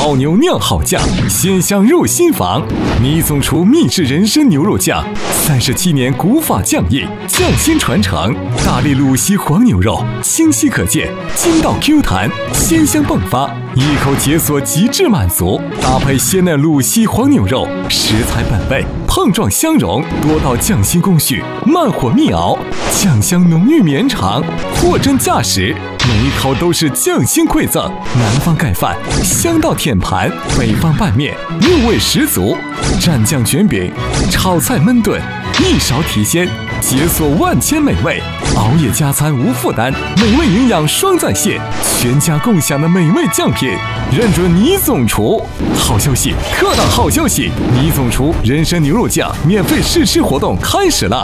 老牛酿好酱，鲜香入心房。倪总厨秘制人参牛肉酱，37年古法酱艺，匠心传承。大力鲁西黄牛肉，清晰可见，筋道 Q 弹，鲜香迸发，一口解锁极致满足。搭配鲜嫩鲁西黄牛肉，食材本味，碰撞相融，多道匠心工序，慢火密熬，酱香浓郁绵长，货真价实。每一口都是匠心馈赠，南方盖饭，香到舔盘；北方拌面，入味十足。蘸酱卷饼，炒菜焖炖，一勺提鲜，解锁万千美味。熬夜加餐无负担，美味营养双在线，全家共享的美味酱品，认准倪总厨。好消息，特大好消息！倪总厨人参牛肉酱免费试吃活动开始了。